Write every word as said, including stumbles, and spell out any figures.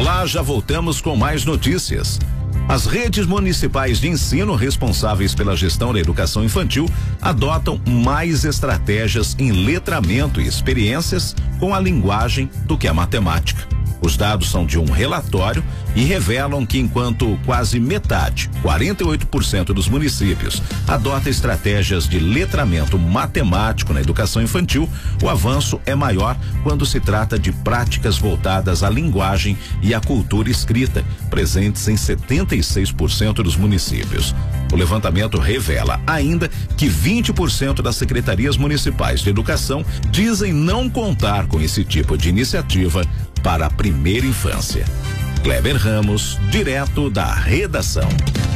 Olá, já voltamos com mais notícias. As redes municipais de ensino responsáveis pela gestão da educação infantil adotam mais estratégias em letramento e experiências com a linguagem do que a matemática. Os dados são de um relatório e revelam que enquanto quase metade, quarenta e oito por cento dos municípios, adota estratégias de letramento matemático na educação infantil, o avanço é maior quando se trata de práticas voltadas à linguagem e à cultura escrita, presentes em setenta e seis por cento dos municípios. O levantamento revela ainda que vinte por cento das secretarias municipais de educação dizem não contar com esse tipo de iniciativa para a primeira infância. Kleber Ramos, direto da redação.